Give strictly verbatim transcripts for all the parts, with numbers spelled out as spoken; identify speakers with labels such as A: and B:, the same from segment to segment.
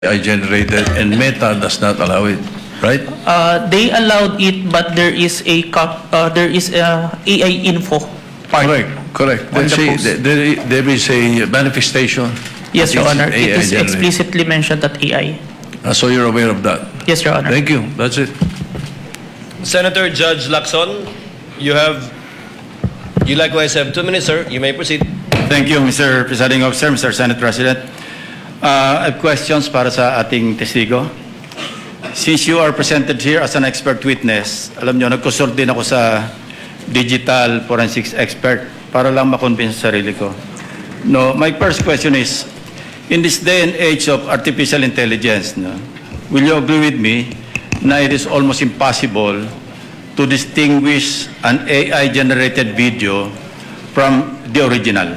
A: I generated and Meta does not allow it, right?
B: Uh, they allowed it, but there is a cop, uh, there is a A I info part.
A: Correct, correct.
B: On
A: There's
B: the
A: a,
B: post.
A: there, there is a manifestation.
B: Yes, Your
A: It's
B: Honor.
A: A I
B: It is
A: generated.
B: explicitly mentioned that A I.
A: Uh, so you're aware of that.
B: Yes, Your Honor.
A: Thank you. That's it.
C: Senator Judge Lacson, you have, you likewise have two minutes, sir. You may proceed.
D: Thank you, Mister Presiding Officer, Mister Senate President. Uh, I have questions para sa ating testigo. Since you are presented here as an expert witness, alam nyo, nagkusort din ako sa digital forensics expert para lang makonvince sa sarili ko. No, my first question is, in this day and age of artificial intelligence, no, will you agree with me na it is almost impossible to distinguish an A I-generated video from the original?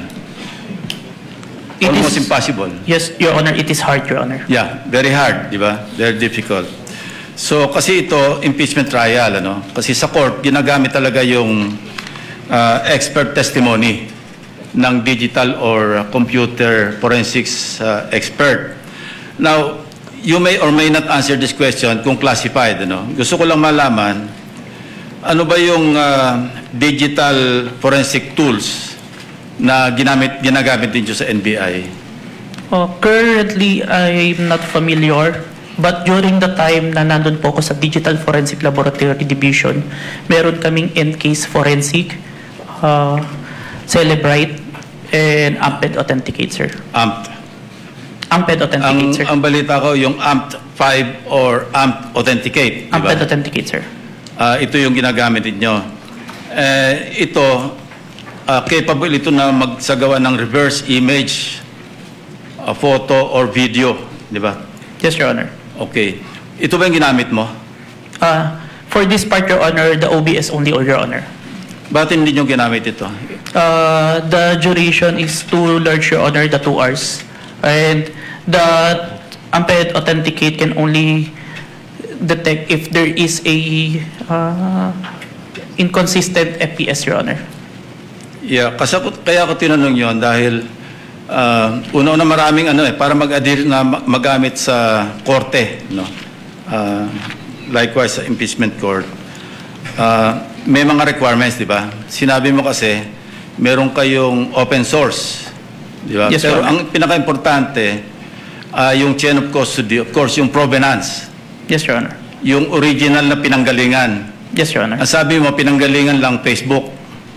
B: It
D: Almost
B: is-
D: impossible.
B: Yes, Your Honor. It is hard, Your Honor.
D: Yeah, very hard, di ba? Very difficult. So, kasi ito, impeachment trial, ano? Kasi sa court, ginagamit talaga yung uh, expert testimony ng digital or computer forensics uh, expert. Now, you may or may not answer this question kung classified, ano? Gusto ko lang malaman, ano ba yung uh, digital forensic tools na ginamit, ginagamit din sa N B I?
B: Uh, currently, I'm not familiar. But during the time na nandun po ako sa Digital Forensic Laboratory Division, meron kaming N-Case Forensic, uh, Celebrite, and Amped Authenticate, sir.
D: A M P.
B: Amped Authenticate,
D: Ang,
B: sir.
D: ang balita ko, yung A M P five or A M P Authenticate, di ba?
B: Amped Authenticate, sir.
D: Ah, ito yung ginagamit ninyo. Eh, ito, ah, capable ito na magsagawa ng reverse image, a photo or video, di ba?
B: Yes, Your Honor.
D: Okay. Ito ba yung ginamit mo?
B: Uh, for this part, Your Honor, the O B S only, or Your Honor.
D: Bakit hindi nyo ginamit ito?
B: Uh, the duration is too large, Your Honor, the two hours. And the Amped Authenticate can only detect if there is a uh, inconsistent F P S, Your Honor.
D: Yeah, kasi ako, kaya ako tinanong yon dahil uh, una-una maraming ano eh, para mag-adhere na ma- magamit sa korte, no? Uh, likewise sa impeachment court. Uh, may mga requirements, di ba? Sinabi mo kasi, meron kayong open source, di ba?
B: Yes,
D: Pero
B: Your Honor.
D: ang pinaka-importante, uh, yung chain of custody, of course, yung provenance,
B: Yes, Your Honor.
D: yung original na pinanggalingan.
B: Yes, Your Honor.
D: Ang sabi mo, pinanggalingan lang Facebook.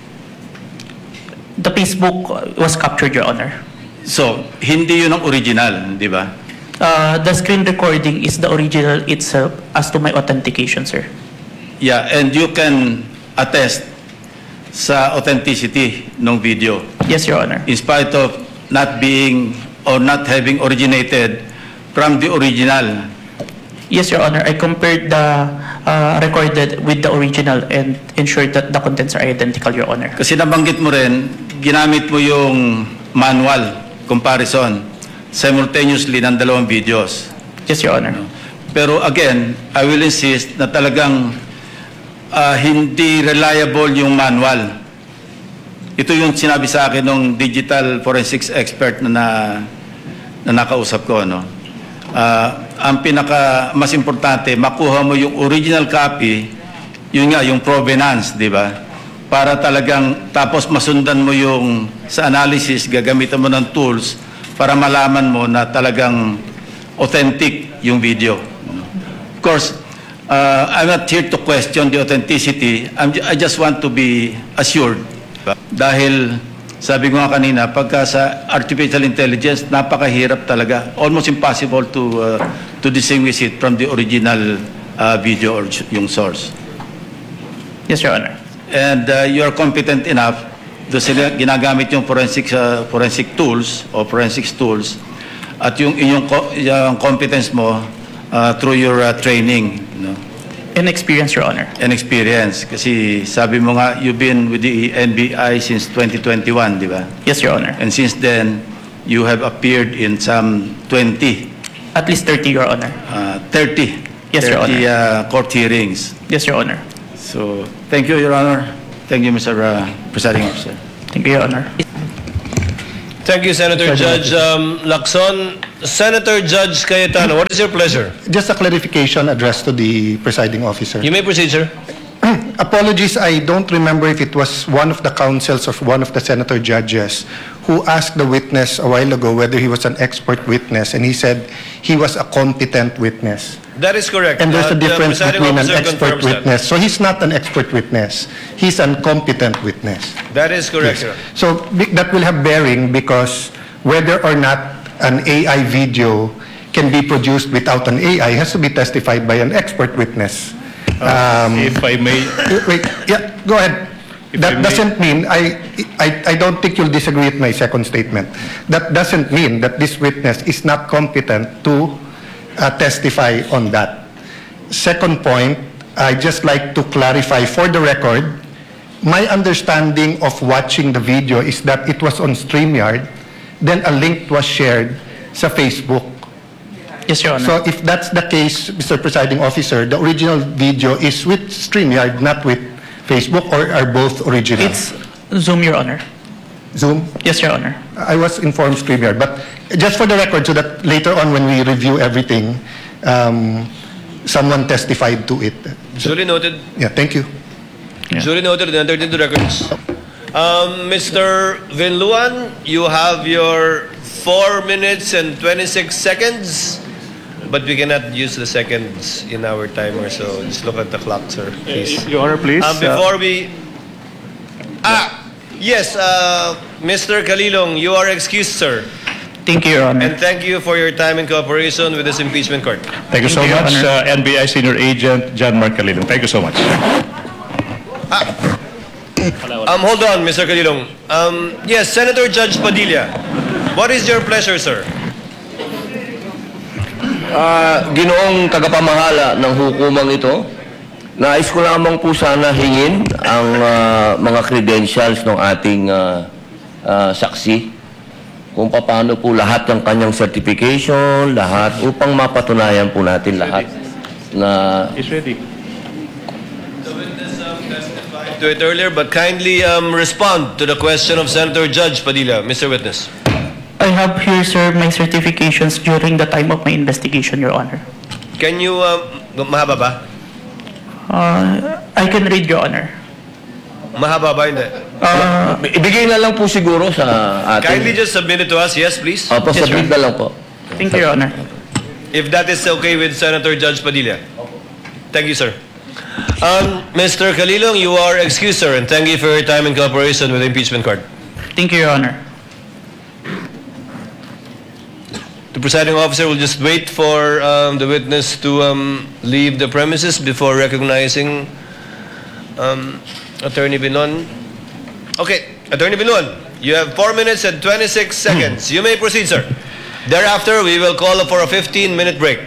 B: The Facebook was captured, Your Honor.
D: So, hindi yun ang original, di ba?
B: Uh, the screen recording is the original itself as to my authentication, sir.
D: Yeah, and you can attest sa authenticity ng video
B: Yes, Your Honor.
D: in spite of not being or not having originated from the original.
B: Yes, Your Honor. I compared the uh, recorded with the original and ensured that the contents are identical, Your Honor.
D: Kasi nabanggit mo rin, ginamit mo yung manual comparison simultaneously ng dalawang videos.
B: Yes, Your Honor.
D: Pero again, I will insist na talagang ah, hindi reliable yung manual. Ito yung sinabi sa akin ng digital forensics expert na, na, na nakausap ko. No? Ah, ang pinaka mas importante, makuha mo yung original copy, yun nga, yung provenance, di ba? Para talagang, tapos masundan mo yung sa analysis, gagamitan mo ng tools para malaman mo na talagang authentic yung video. Of course, uh, I'm not here to question the authenticity. I'm, I just want to be assured. Dahil, sabi ko nga kanina, pagka sa artificial intelligence, napakahirap talaga. Almost impossible to uh, to distinguish it from the original uh, video or yung source.
B: Yes, Your Honor.
D: And uh, you're competent enough do sila ginagamit yung forensic uh, forensic tools o forensics tools at yung inyong co- yung competence mo uh, through your uh, training, you know,
B: In experience, Your Honor.
D: and experience. Kasi sabi mo nga, you've been with the N B I since twenty twenty-one, di ba?
B: Yes, Your Honor.
D: And since then, you have appeared in some twenty,
B: At least thirty, Your Honor.
D: uh, thirty,
B: Yes, Your
D: thirty uh, court hearings.
B: Yes, Your Honor.
D: So, thank you, Your Honor. Thank you, Mister Uh, Presiding Officer.
B: Thank you, Your Honor.
C: Thank you, Senator Judge um, Lacson. Senator Judge Cayetano, what is your pleasure?
E: Just a clarification addressed to the presiding officer.
C: You may proceed, sir.
E: Apologies, I don't remember if it was one of the counsels or one of the senator judges who asked the witness a while ago whether he was an expert witness, and he said he was a competent witness.
C: That is correct.
E: And there's
C: Uh,
E: a
C: the
E: difference
C: presiding
E: between an
C: officer
E: expert
C: confirms that.
E: witness. So he's not an expert witness. He's an competent witness.
C: That is correct, sir.
E: So be- that will have bearing because whether or not an A I video can be produced without an A I has to be testified by an expert witness. Um,
F: If I may,
E: Wait, yeah, go ahead.
F: If I
E: That
F: may-
E: doesn't mean, I, I, I don't think you'll disagree with my second statement. That doesn't mean that this witness is not competent to uh, testify on that. Second point, I just like to clarify for the record, my understanding of watching the video is that it was on StreamYard, then a link was shared sa Facebook.
B: Yes, Your Honor.
E: So if that's the case, Mister Presiding Officer, the original video is with StreamYard, not with Facebook, or are both original?
B: It's Zoom, Your Honor.
E: Zoom?
B: Yes, Your Honor.
E: I was informed StreamYard, but just for the record, so that later on when we review everything, um, someone testified to it. So,
C: Duly noted.
E: yeah, thank you.
B: Yeah.
C: Duly noted and entered into records. Um, Mister Vinluan, you have your four minutes and twenty-six seconds, but we cannot use the seconds in our timer, so just look at the clock, sir, please.
F: Your Honor, please.
C: Um, before we... Ah, yes, uh, Mister Kalilong, you are excused, sir.
B: Thank you, Your Honor.
C: And thank you for your time and cooperation with this impeachment court.
F: Thank you so
B: Thank you, Your
F: much,
B: Honor.
F: uh, N B I Senior Agent John Mark Calilong. Thank you so much.
C: Um, hold on, Mister Kalilong. Um, yes, Senator Judge Padilla, what is your pleasure, sir?
G: Ah, ginoong tagapamahala ng hukumang ito, nais ko lamang po sana hingin ang ah, mga credentials ng ating ah, ah, saksi kung paano po lahat ng kanyang certification, lahat, upang mapatunayan po natin lahat na
F: Is ready.
C: To it earlier, but kindly um, respond to the question of Senator Judge Padilla, Mister Witness.
B: I have here, sir, my certifications during the time of my investigation, Your Honor.
C: Can you, um, mahaba ba?
B: Uh, I can read, Your Honor.
C: Mahaba ba, hindi?
B: Uh,
G: ibigay na lang po siguro sa
C: Kindly
G: ating...
C: just submit it to us, yes, please.
G: Opo,
B: Yes,
G: submit
B: sir.
G: na lang po.
B: thank you, Your Honor.
C: If that is okay with Senator Judge Padilla. Thank you, sir. Um, Mister Kalilong, you are excused, sir, and thank you for your time and cooperation with the impeachment court.
B: Thank you, Your Honor.
C: The presiding officer will just wait for um, the witness to um, leave the premises before recognizing um, Attorney Binon. Okay, Attorney Binon, you have four minutes and twenty-six seconds. You may proceed, sir. Thereafter, we will call for a fifteen-minute break.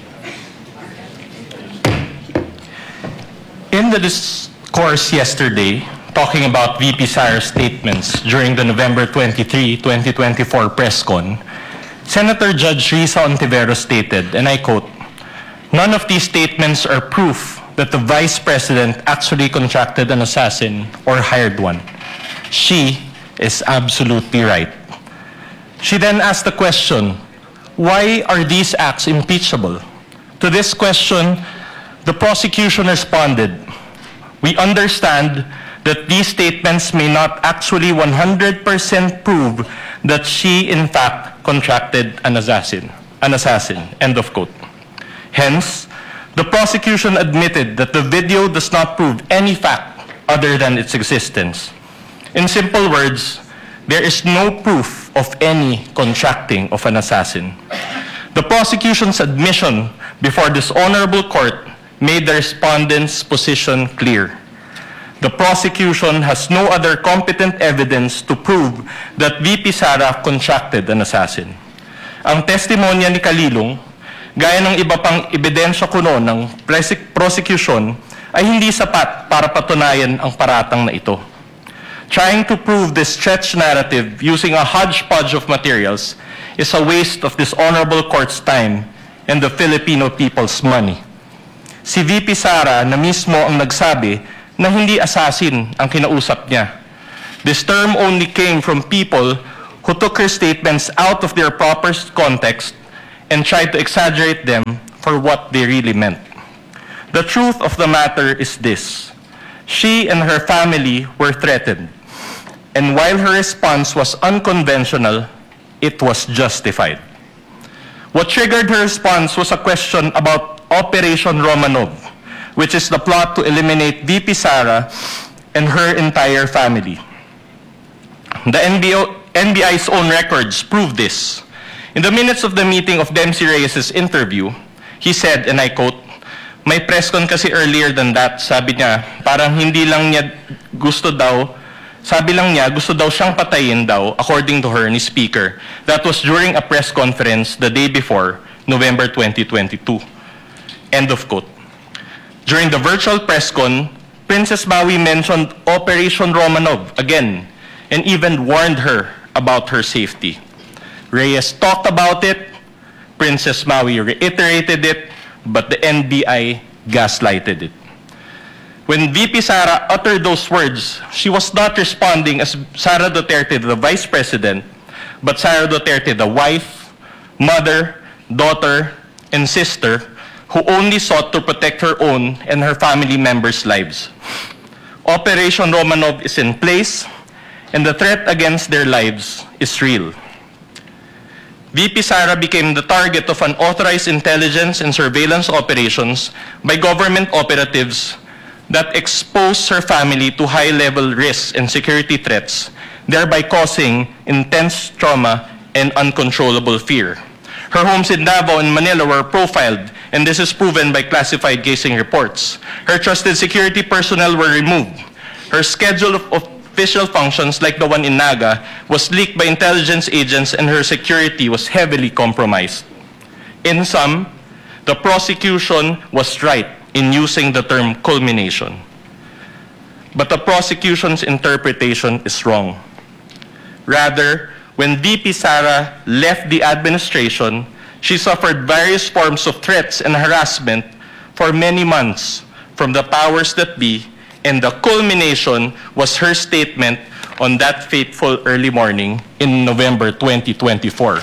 H: In the discourse yesterday, talking about V P Sara's statements during the November twenty-third, twenty twenty-four press con, Senator Judge Risa Ontiveros stated, and I quote, "None of these statements are proof that the Vice President actually contracted an assassin or hired one. She is absolutely right." She then asked the question, why are these acts impeachable? To this question, the prosecution responded, "We understand that these statements may not actually one hundred percent prove that she in fact contracted an assassin, an assassin," end of quote. Hence, the prosecution admitted that the video does not prove any fact other than its existence. In simple words, there is no proof of any contracting of an assassin. The prosecution's admission before this honorable court made the respondent's position clear. The prosecution has no other competent evidence to prove that V P Sara contracted an assassin. Ang testimonya ni Kalilong, gaya ng iba pang ebidensya kuno ng prosecution, ay hindi sapat para patunayan ang paratang na ito. Trying to prove this stretched narrative using a hodgepodge of materials is a waste of this honorable court's time and the Filipino people's money. Si V P Sara na mismo ang nagsabi na hindi assassin ang kinausap niya. This term only came from people who took her statements out of their proper context and tried to exaggerate them for what they really meant. The truth of the matter is this: she and her family were threatened, and while her response was unconventional, it was justified. What triggered her response was a question about Operation Romanov, which is the plot to eliminate V P Sara and her entire family. The N B I's own records prove this. In the minutes of the meeting of Dempsey Reyes' interview, he said, and I quote, "May press con kasi earlier than that," sabi niya, parang hindi lang niya gusto daw, sabi lang niya, gusto daw siyang patayin daw, according to her, ni Speaker. That was during a press conference the day before, November twenty twenty-two. End of quote. During the virtual press con, Princess Maui mentioned Operation Romanov again, and even warned her about her safety. Reyes talked about it, Princess Maui reiterated it, but the N B I gaslighted it. When V P Sara uttered those words, she was not responding as Sara Duterte, the Vice President, but Sara Duterte, the wife, mother, daughter, and sister, who only sought to protect her own and her family members' lives. Operation Romanov is in place, and the threat against their lives is real. V P Sara became the target of unauthorized intelligence and surveillance operations by government operatives that exposed her family to high-level risks and security threats, thereby causing intense trauma and uncontrollable fear. Her homes in Davao and Manila were profiled, and this is proven by classified casing reports. Her trusted security personnel were removed. Her schedule of official functions, like the one in Naga, was leaked by intelligence agents, and her security was heavily compromised. In sum, the prosecution was right in using the term culmination. But the prosecution's interpretation is wrong. Rather, when V P Sara left the administration, she suffered various forms of threats and harassment for many months from the powers that be, and the culmination was her statement on that fateful early morning in November twenty twenty-four.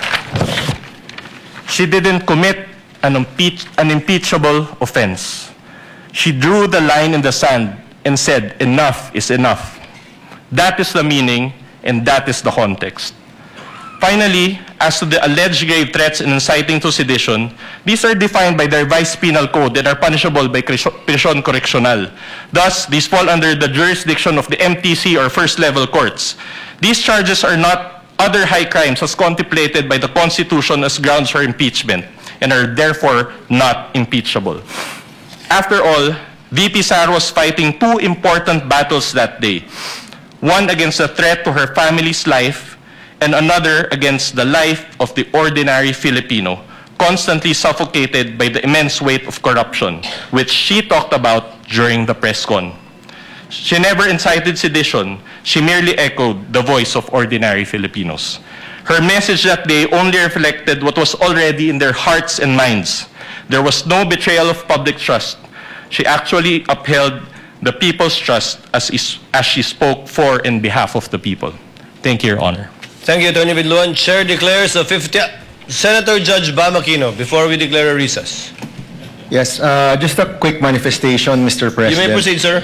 H: She didn't commit an, impeach, an impeachable offense. She drew the line in the sand and said, enough is enough. That is the meaning, and that is the context. Finally, as to the alleged grave threats and inciting to sedition, these are defined by their vice penal code and are punishable by prison correctional. Thus, these fall under the jurisdiction of the M T C or first-level courts. These charges are not other high crimes as contemplated by the Constitution as grounds for impeachment, and are therefore not impeachable. After all, V P Sara was fighting two important battles that day. One against the threat to her family's life, and another against the life of the ordinary Filipino, constantly suffocated by the immense weight of corruption, which she talked about during the press con. She never incited sedition, she merely echoed the voice of ordinary Filipinos. Her message that day only reflected what was already in their hearts and minds. There was no betrayal of public trust. She actually upheld the people's trust as, is, as she spoke for and behalf of the people. Thank you, Your Honor.
C: Thank you, Attorney Vidluan. Chair declares the fiftieth. Senator Judge Bam Aquino, before we declare a recess.
I: Yes, uh, just a quick manifestation, Mister
C: You
I: President.
C: may proceed, sir.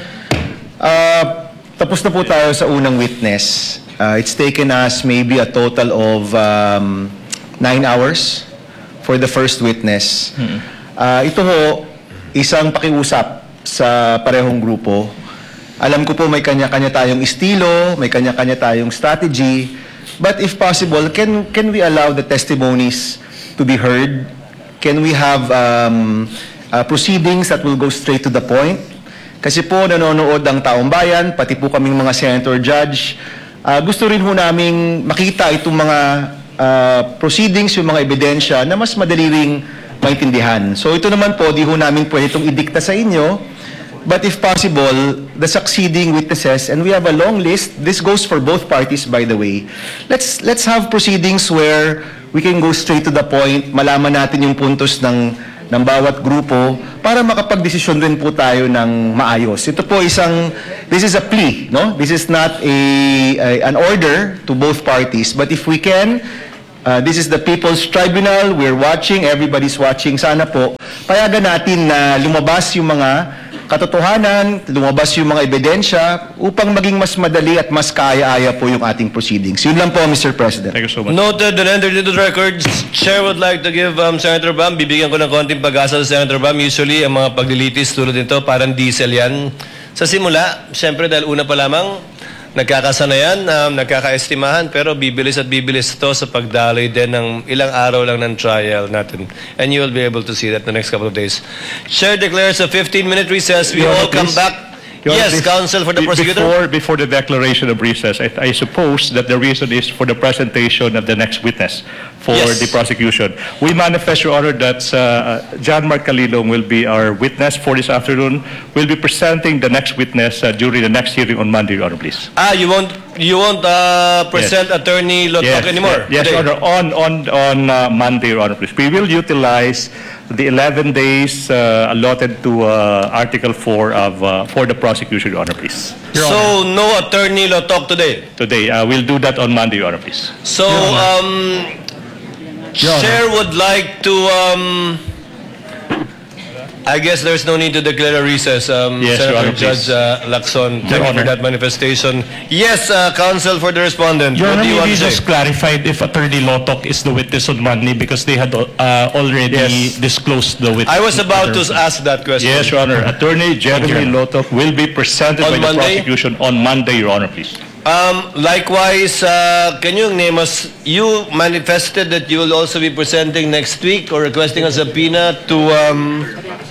I: Uh, tapos na po tayo sa unang witness. Uh, it's taken us maybe a total of um, nine hours for the first witness. Uh, ito ho, isang pakiusap sa parehong grupo. Alam ko po may kanya-kanya tayong estilo, may kanya-kanya tayong strategy, but if possible, can, can we allow the testimonies to be heard? Can we have um, uh, proceedings that will go straight to the point? Kasi po nanonood ang taong bayan, pati po kaming mga senator judge. Uh, gusto rin ho naming makita itong mga uh, proceedings, yung mga ebidensya na mas madali ring maintindihan. So ito naman po, di ho namin pwede itong idikta sa inyo. But if possible, the succeeding witnesses, and we have a long list, this goes for both parties, by the way. Let's, let's have proceedings where we can go straight to the point, malaman natin yung puntos ng ng bawat grupo para makapagdesisyon din po tayo ng maayos. Ito po isang, this is a plea, no? This is not a, a an order to both parties, but if we can, uh, this is the People's Tribunal, we're watching, everybody's watching, sana po, payagan natin na lumabas yung mga katotohanan, lumabas yung mga ebidensya upang maging mas madali at mas kaaya-aya po yung ating proceedings. Yun lang po, Mister President.
F: Thank you so much.
C: Noted and entered into the records. Chair would like to give um, Senator Bam, bibigyan ko ng konting pag-asa sa Senator Bam. Usually, ang mga paglilitis tulad nito, parang diesel yan. Sa simula, siyempre dahil una pa lamang, nagkakasanayan, um, nagkakaestimahan, pero bibilis at bibilis to sa pagdaloy din ng ilang araw lang ng trial natin. And you will be able to see that in the next couple of days. Chair declares a fifteen minute recess. We
F: Your
C: all
F: Honor,
C: come
F: please.
C: back.
F: Your Honor,
C: Yes,
F: please.
C: counsel for the
F: Be-
C: prosecutor.
F: Before, before the declaration of recess, I, I suppose that the reason is for the presentation of the next witness for
C: Yes.
F: the prosecution. We manifest, Your Honor, that uh, John Mark Calilong will be our witness for this afternoon. We'll be presenting the next witness uh, during the next hearing on Monday, Your Honor, please.
C: Ah, you won't you won't uh, present Attorney Lotok anymore?
F: Yes,
C: today?
F: Your Honor. On on on uh, Monday, Your Honor, please. We will utilize the eleven days uh, allotted to uh, Article four of uh, for the prosecution, Your Honor, please.
C: So, no Attorney Lotok today?
F: Today, uh, we'll do that on Monday, Your Honor, please.
C: So, um, Chair would like to, um, I guess there's no need to declare a recess. Um,
F: Yes, Your
C: Senator
F: Honor,
C: Judge
F: please.
C: uh, Lacson,
H: Your
C: thank you for
H: Honor.
C: that manifestation. Yes, uh, counsel for the respondent.
H: Your
C: what
H: Honor,
C: do you want
H: maybe
C: to say?
H: just clarified if Attorney Lotok is the witness on Monday because they had uh, already
F: Yes.
H: disclosed the witness.
C: I was about to ask that question.
F: Yes, Your Honor. Attorney Jeremy Lotok will be presented
C: On
F: by the
C: Monday?
F: prosecution on Monday, Your Honor, please.
C: Um, likewise, uh, can you name us, you manifested that you will also be presenting next week or requesting a subpoena to, um,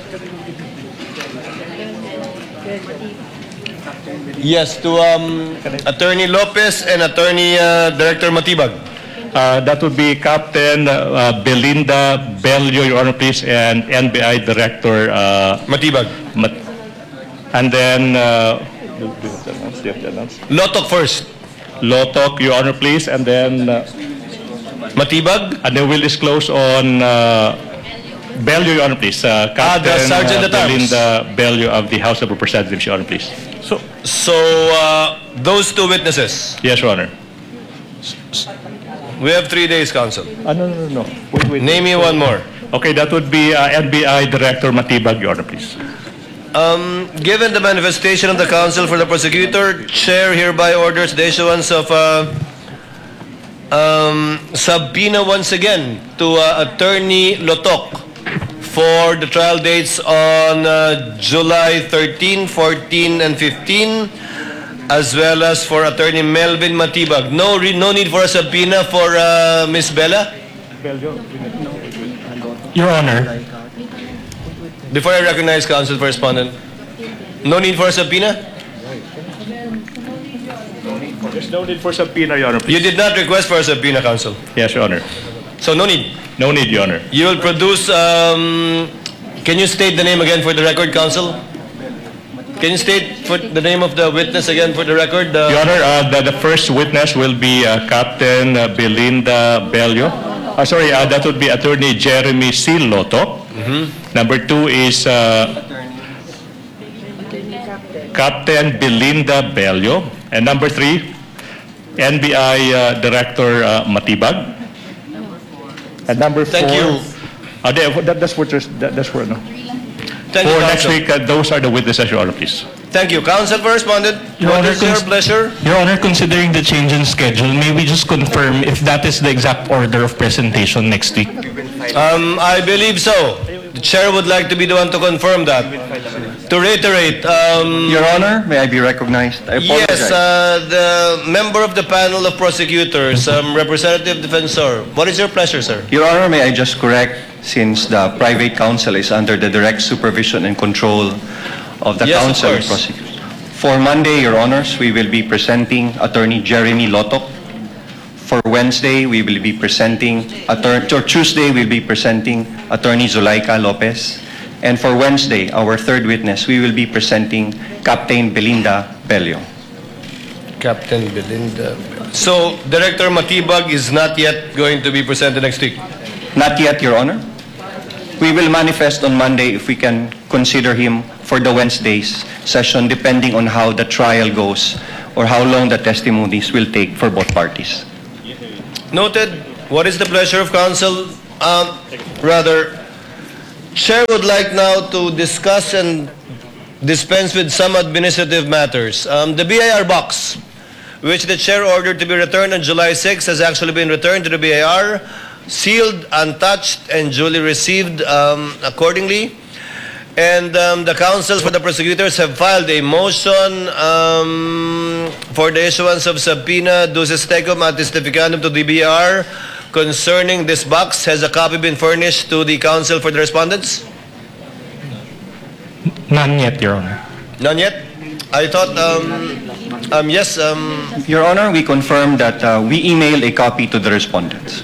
C: yes, to um, Attorney Lopez and Attorney uh, Director Matibag.
F: Uh, that would be Captain uh, Belinda Bello, Your Honor, please, and N B I Director uh,
C: Matibag.
F: Mat- and then uh, do- do you have to announce? Do you have to announce?
C: Lotok first.
F: Lotok, Your Honor, please, and then uh,
C: Matibag.
F: and then we'll disclose on uh, Bello, Your Honor, please. Uh,
C: Ah, the
F: Captain
C: Sergeant
F: uh,
C: at Arms.
F: Belinda Bello of the House of Representatives, Your Honor, please.
C: So, so uh, those two witnesses.
F: Yes, Your Honor.
C: We have three days, counsel.
F: Ah, no, no, no, no. Wait, wait.
C: Name me one more.
F: Okay, that would be uh, N B I Director Matibag, Your Honor, please.
C: Um, given the manifestation of the counsel for the prosecutor, Chair hereby orders the issuance of uh, um, subpoena once again to uh, Attorney Lotok for the trial dates on uh, July thirteen, fourteen, and fifteen, as well as for Attorney Melvin Matibag. No, re- no need for a subpoena for uh, Miss Bella?
H: Your Honor,
C: Before I recognize counsel for respondent, no need for a subpoena?
F: There's no need for subpoena, Your Honor, please.
C: You did not request for a subpoena, counsel.
F: Yes, Your Honor.
C: So no need.
F: No need, Your Honor.
C: You will produce, um, can you state the name again for the record, counsel? Can you state for the name of the witness again for the record? Uh,
F: Your Honor, uh, the, the first witness will be uh, Captain uh, Belinda Bello. Uh, sorry, uh, that would be Attorney Jeremy C. Lotok. Number two is uh, Captain Belinda Bello. And number three, N B I uh, Director uh, Matibag. And number
C: Thank
F: four,
C: you.
F: Uh, there- that, that's what there's- that, that's for no.
C: Thank you,
F: For next
C: counsel.
F: week, uh, those are the witnesses, Your Honor, please.
C: Thank you. Counsel for respondent,
H: Your
C: what
H: Honor,
C: is your
H: cons-
C: pleasure?
H: Your Honor, considering the change in schedule, may we just confirm if that is the exact order of presentation next week?
C: Um, I believe so. The chair would like to be the one to confirm that. To reiterate, um,
J: Your Honor, may I be recognized? I apologize.
C: yes, uh, the member of the panel of prosecutors, um, Representative Defensor, what is your pleasure, sir?
J: Your Honor, may I just correct, since the private counsel is under the direct supervision and control of the
C: Yes, of
J: counsel of
C: course.
J: prosecutors. For Monday, Your Honors, we will be presenting Attorney Jeremy Lotok. For Wednesday, we will be presenting, attorney, or Tuesday, we'll be presenting Attorney Zulaika Lopez. And for Wednesday, our third witness, we will be presenting Captain Belinda Bello.
C: Captain Belinda. So, Director Matibag is not yet going to be presented next week.
J: Not yet, Your Honor. we will manifest on Monday if we can consider him for the Wednesday's session, depending on how the trial goes or how long the testimonies will take for both parties.
C: Noted. What is the pleasure of counsel? Um, rather, Chair would like now to discuss and dispense with some administrative matters. Um, the B I R box, which the Chair ordered to be returned on July sixth, has actually been returned to the B I R, sealed, untouched, and duly received um, accordingly. And um, the counsel for the prosecutors have filed a motion um, for the issuance of subpoena duces tecum ad testificandum to the B I R concerning this box. Has a copy been furnished to the counsel for the respondents?
H: None yet, Your Honor.
C: None yet? I thought, um, um, yes, um,
J: Your Honor, we confirm that uh, we emailed a copy to the respondents.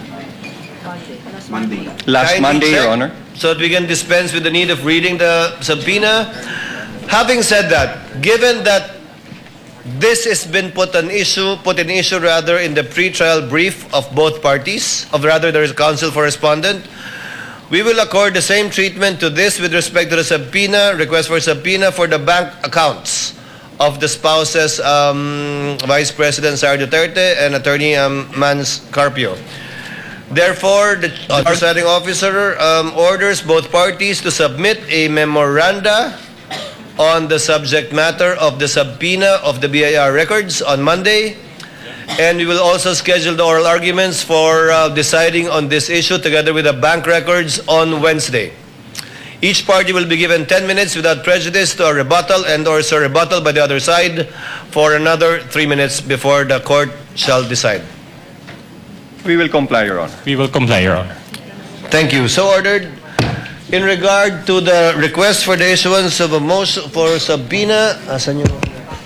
J: Last
C: kindly
J: Monday,
C: check
J: Your Honor.
C: so that we can dispense with the need of reading the subpoena. Having said that, given that this has been put an issue, put in issue rather in the pre-trial brief of both parties, of rather there is counsel for respondent, we will accord the same treatment to this with respect to the subpoena, request for subpoena for the bank accounts of the spouses, um, Vice President Sara Duterte and Attorney um, Mans Carpio. Therefore, the uh, presiding officer um, orders both parties to submit a memoranda on the subject matter of the subpoena of the B I R records on Monday, and we will also schedule the oral arguments for uh, deciding on this issue together with the bank records on Wednesday. Each party will be given ten minutes without prejudice to a rebuttal and or a rebuttal by the other side for another three minutes before the court shall decide.
J: We will comply, Your Honor.
H: We will comply, Your Honor.
C: Thank you. So ordered. In regard to the request for the issuance of a motion for subpoena, asan yung...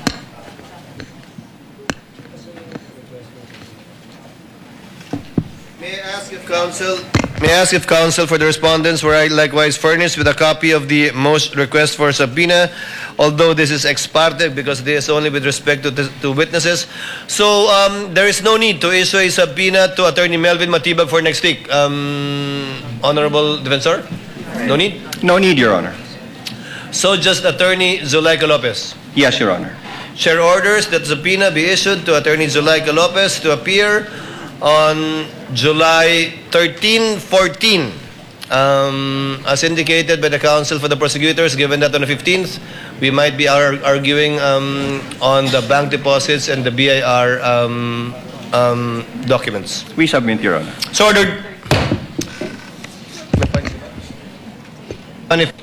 C: May I ask if counsel, may I ask if counsel for the respondents were likewise furnished with a copy of the most request for subpoena, although this is ex parte because this is only with respect to, to witnesses. So um, there is no need to issue a subpoena to Attorney Melvin Matibag for next week. Um, Honorable Defensor? No need?
J: No need, Your Honor.
C: So just Attorney Zulaika Lopez.
J: Yes, Your Honor.
C: Chair orders that subpoena be issued to Attorney Zulaika Lopez to appear on July thirteenth, fourteenth, um, as indicated by the counsel for the prosecutors, given that on the fifteenth, we might be ar arguing um, on the bank deposits and the B I R um, um, documents.
J: We submit, Your Honor.
C: So ordered. And if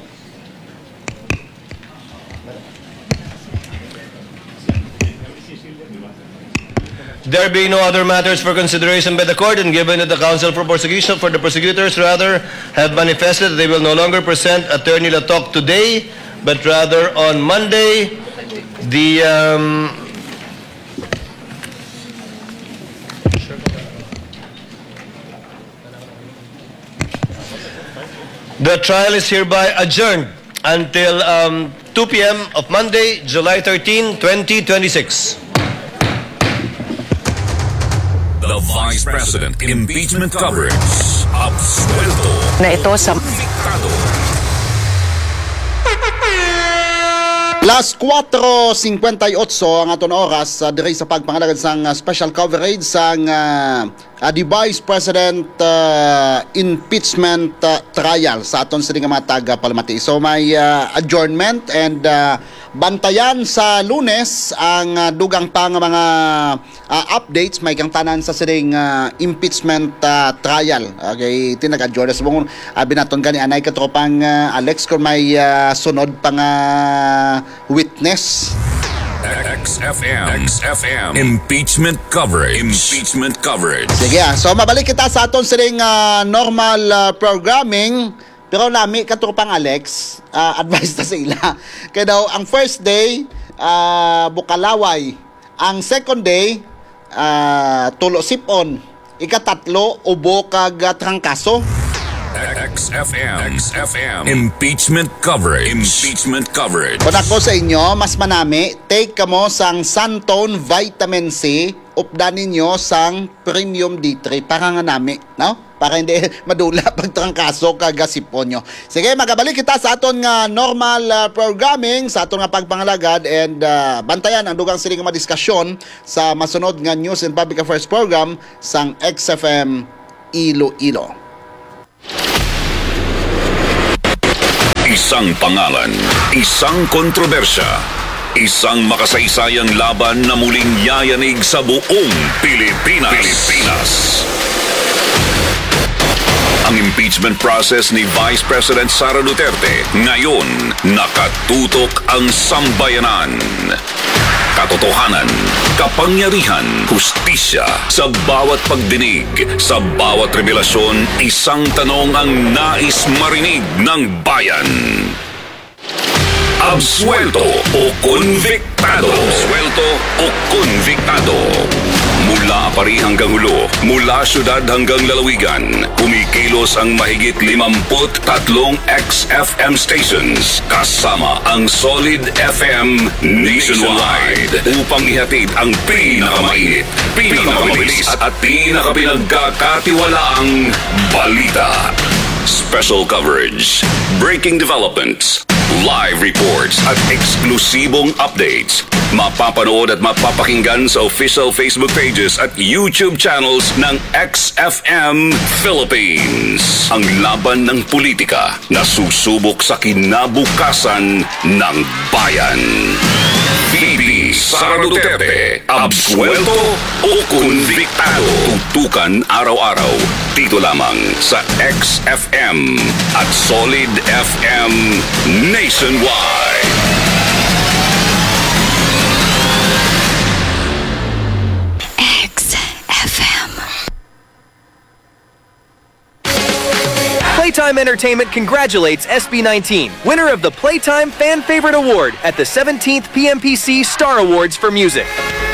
C: there being no other matters for consideration by the court, and given that the counsel for prosecution for the prosecutors rather have manifested that they will no longer present Attorney Latok today, but rather on Monday, the um, the trial is hereby adjourned until um, two p m of Monday, July thirteenth, twenty twenty-six.
K: The Vice President Impeachment Coverage. Absuelto.
L: Na ito sa
M: Las four fifty-eight ang aton oras uh, diri sa pagpangalagad sang uh, special coverage sang uh, uh, the Vice President uh, impeachment uh, trial sa aton sa mga matag uh, palamati. So may uh, adjournment and uh, bantayan sa Lunes ang uh, dugang pang mga uh, updates may kang tanan sa sining uh, impeachment uh, trial. Okay, tinag-adjourn sa mong uh, binaton kani anay katropang uh, Alex kung may uh, sunod pang uh, witness.
K: X F M. X F M. Impeachment coverage. Impeachment coverage.
M: Sige, so mabalik kita sa aton sining uh, normal uh, programming. Pero nami katropang Alex, uh, advice ta sa ila. Kaya daw ang first day uh, Bukalaway, ang second day uh, Tulo Sipon, ikatatlo Ubo kag uh, Trangkaso.
K: X F M. X F M. Impeachment coverage. Impeachment coverage.
M: Kung ako sa inyo, mas manami, take kamo sang Santone Vitamin C, updan ninyo sang Premium D three para nga nami, no? para hindi madula pagtrangkaso kag siponyo. Sige, magabalik kita sa aton nga normal uh, programming, sa aton nga pagpangalagad, and uh, bantayan ang dugang siling nga madiskasyon sa masunod nga News and Public Affairs program sang X F M Iloilo.
K: Isang pangalan, isang kontrobersya, isang makasaysayang laban na muling yayanig sa buong Pilipinas. Pilipinas. Ang impeachment process ni Vice President Sara Duterte ngayon nakatutok ang sambayanan. Katotohanan, kapangyarihan, hustisya, sa bawat pagdinig, sa bawat revelasyon, isang tanong ang nais marinig ng bayan. Absuelto o konviktado? Absuelto o konviktado? Mula Apari hanggang Hulo, mula syudad hanggang lalawigan, kumikilos ang mahigit limamput tatlong X F M stations kasama ang Solid F M nationwide upang ihatid ang pinakamainit, pinakamabilis at pinakapinagkakatiwalaang balita. Special coverage, breaking developments, live reports at eksklusibong updates. Mapapanood at mapapakinggan sa official Facebook pages at YouTube channels ng X F M Philippines. Ang laban ng politika na susubok sa kinabukasan ng bayan. V P Sara Duterte, absuelto o konviktado? Tutukan araw-araw dito lamang sa X F M at Solid F M nationwide.
L: X F M.
N: Playtime Entertainment congratulates S B nineteen, winner of the Playtime Fan Favorite Award at the seventeenth P M P C Star Awards for Music.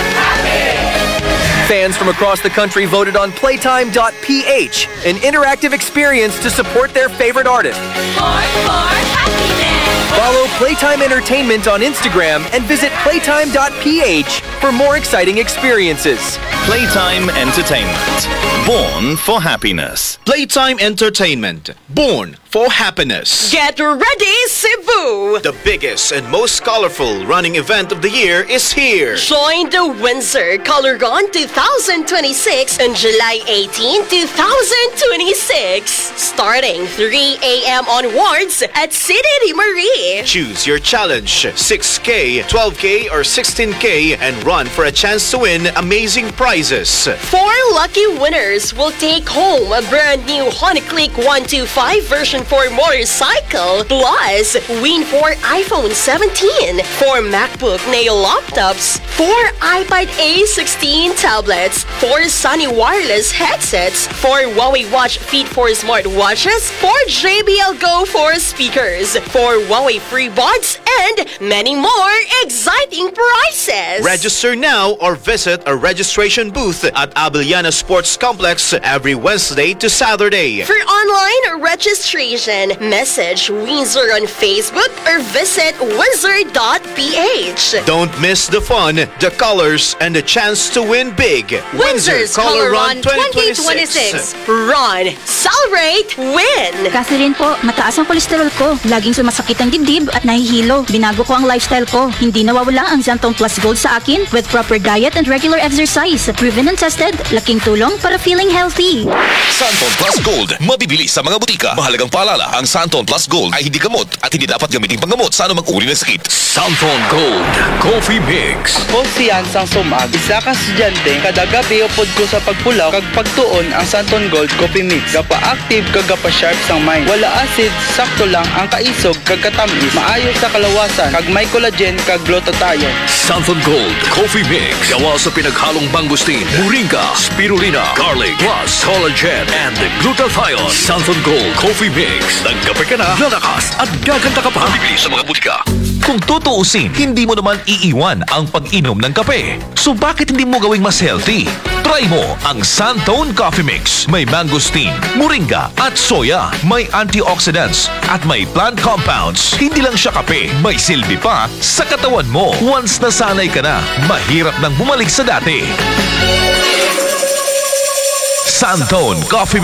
N: Fans from across the country voted on Playtime dot P H, an interactive experience to support their favorite artist.
L: More, more happiness!
N: Follow Playtime Entertainment on Instagram and visit Playtime dot P H for more exciting experiences.
O: Playtime Entertainment. Born for happiness. Playtime Entertainment. Born for happiness.
P: Get ready, Cebu!
O: The biggest and most colorful running event of the year is here.
P: Join the Windsor Color-Con twenty twenty-six on July eighteenth, twenty twenty-six. Starting three a.m. onwards at City de Marie.
O: Choose your challenge, six K, twelve K, or sixteen K, and run for a chance to win amazing prizes.
P: Four lucky winners will take home a brand new Honeyclick one twenty-five version four motorcycle, plus win four iPhone seventeen, four MacBook Neo laptops, four iPad A sixteen tablets, four Sony wireless headsets, four Huawei Watch Fit four smartwatches, four J B L Go four speakers, four Huawei free buds, and many more exciting prizes.
O: Register now or visit a registration booth at Abellana Sports Complex every Wednesday to Saturday.
P: For online registration, message Windsor on Facebook or visit windsor dot p h.
O: Don't miss the fun, the colors, and the chance to win big.
P: Windsor's Color Run twenty twenty-six. Run, celebrate, win!
Q: Kasi rin po, mataas ang kolesterol ko. Laging sumasakit ang dibdib at nahihilo. Binago ko ang lifestyle ko. Hindi nawawala ang Xantone Plus Gold sa akin with proper diet and regular exercise. Proven and tested, laking tulong para feeling healthy.
R: Xantone Plus Gold, mabibili sa mga butika. Mahalagang paalala, ang Xantone Plus Gold ay hindi gamot at hindi dapat gamitin panggamot sa anumang uri ng sakit. Xantone Gold Coffee Mix.
S: Konfiyansang sumag, isa ka estudyante, kada gabi upod ko sa pagpulaw, kag pagtuon ang Xantone Gold Coffee Mix. Gapa-active kag gapa-sharp sang mind. Wala acid, sakto lang ang kaisog kag katamis. Maayo sa kalawasan, kag may collagen kag glutathione.
R: Xantone Gold Coffee Mix. Gawa sa pinaghalong mangustin, moringa, spirulina, garlic, plus collagen and glutathione. Xantone Gold Coffee Mix. Nagkape ka na, lalakas at gaganda ka pa. Bibili sa mga butika. Kung tutuusin, hindi mo naman iiwan ang pag-inom ng kape. So bakit hindi mo gawing mas healthy? Try mo ang Xantone Coffee Mix. May mangosteen, moringa at soya. May antioxidants at may plant compounds. Hindi lang siya kape, may silbi pa sa katawan mo. Once nasanay ka na, mahirap nang bumalik sa dati. Xantone Coffee Mix.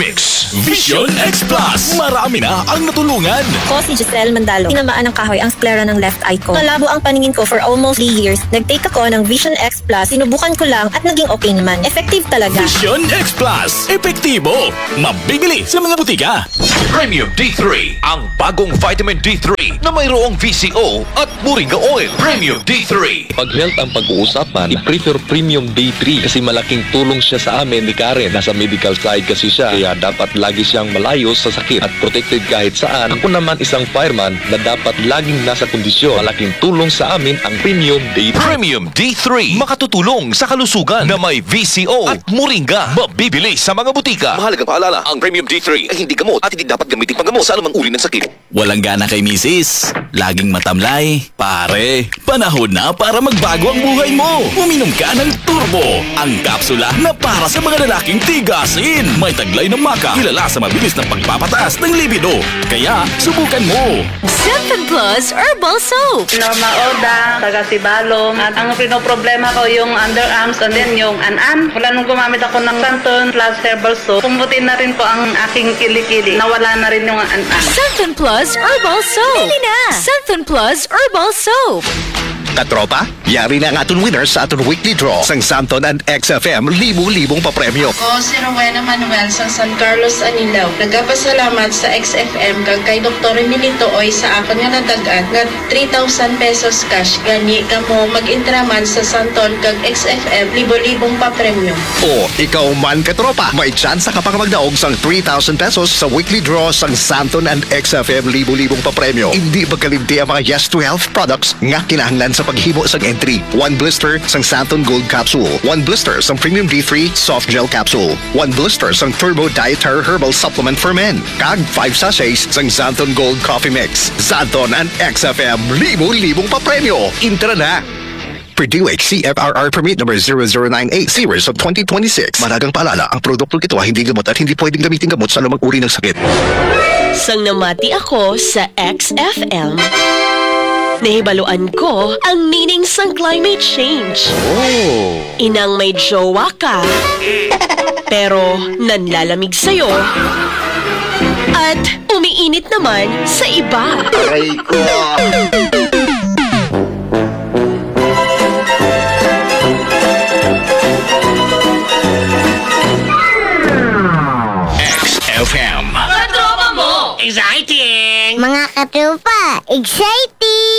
R: Plus. Vision X Plus. Marami na ang natulungan.
T: Ko si Giselle Mandalo. Tinamaan ng kahoy ang sclera ng left eye ko. Malabo ang paningin ko for almost three years. Nag-take ako ng Vision X Plus. Sinubukan ko lang at naging okay naman. Effective talaga.
R: Vision X Plus. Epektibo. Mabibili sa mga butika. Premium D three. Ang bagong vitamin D three na mayroong V C O at Moringa Oil. Premium D three.
U: Pag health ang pag-uusapan, i-prefer Premium D three kasi malaking tulong siya sa amin ni Karen. Nasa medical side kasi siya, kaya dapat lagi siyang malayo sa sakit at protected kahit saan. Ako naman isang fireman na dapat laging nasa kondisyon. Malaking tulong sa amin ang Premium D three.
R: Premium D three. Makatutulong sa kalusugan na may V C O at Moringa. Mabibili sa mga butika.
V: Mahalagang paalala, ang Premium D three ay hindi gamot at hindi dapat gamitin panggamot sa anumang uri ng sakit.
R: Walang gana kay misis, laging matamlay. Pare, panahon na para magbago ang buhay mo. Uminom ka ng Turbo, ang kapsula na para sa mga lalaking tigasin. May taglay ng maka, kilala sa mabilis na pagpapataas ng libido. Kaya, subukan mo.
L: Santon Plus Herbal Soap.
W: Norma Oda, Tagasibalong. At ang pinoproblema ko yung underarms and then yung an-an. Wala nung gumamit ako ng Santon Plus Herbal Soap. Pumuti na rin po ang aking kilikili. Nawala na rin yung an-an.
L: Santon Plus Herbal Soap. Bili na! Santon Plus Herbal Soap.
O: Katropa, yari na ang aton winners sa aton weekly draw sang Santon and X F M libu-libong papremyo.
X: Ko si Rowena Manuel sa San Carlos, Anilaw. Nagapasalamat sa X F M kag kay Doktor Emilito Oy sa akon nga nadagat nga three thousand pesos cash. Gani kamo mag-intraman sa Santon kag X F M libu-libong papremyo.
O: O, ikaw man katropa, may chance ka pang magdaog sang three thousand pesos sa weekly draw sang Santon and X F M libu-libong papremyo. Hindi magkalimti ang mga Yes to Health products nga kinahanglan sa paghimo sang entry. One blister sang Santon Gold Capsule. One blister sang Premium D three Soft Gel Capsule. One blister sang Turbo Dietary Herbal Supplement for Men. Kag five sachets sang Santon Gold Coffee Mix. Santon and X F M libo-libong papremyo. Intra na! Purdue H C F R R Permit number zero zero nine eight series of twenty twenty-six. Malagang paalala, ang produktong ito ay hindi gamot at hindi pwedeng gamitin gamot sa anumang uri ng sakit.
P: Sang namati ako sa X F M, nahibaluan ko ang meaning sang climate change.
O: Oh.
P: Inang may jowa ka, pero nanlalamig sa'yo, at umiinit naman sa iba.
O: Aray ko!
R: X F M.
L: Katropa mo! Exciting! Mga katropa, exciting!